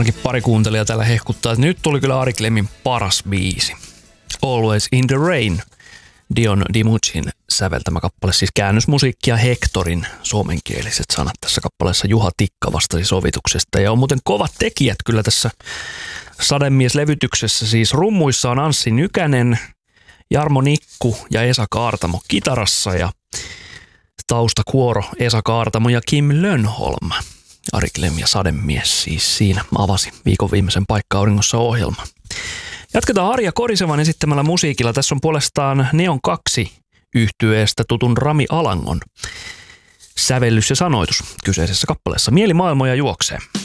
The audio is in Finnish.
ainakin pari kuuntelijaa täällä hehkuttaa, että nyt tuli kyllä Ari Klemmin paras biisi. Always in the Rain, Dion DiMuccin säveltämä kappale, siis käännösmusiikkia Hectorin suomenkieliset sanat tässä kappaleessa. Juha Tikka vastasi sovituksesta ja on muuten kovat tekijät kyllä tässä Sademies-levytyksessä. Siis rummuissa on Anssi Nykänen, Jarmo Nikku ja Esa Kaartamo kitarassa ja taustakuoro Esa Kaartamo ja Kim Lönnholm. Ari Klemm ja Sademies siis siinä avasi viikon viimeisen Paikka auringossa -ohjelma. Jatketaan Arja Korisevan esittämällä musiikilla. Tässä on puolestaan Neon 2 -yhtyeestä tutun Rami Alangon sävellys ja sanoitus kyseisessä kappaleessa. Mielimaailmoja juoksee.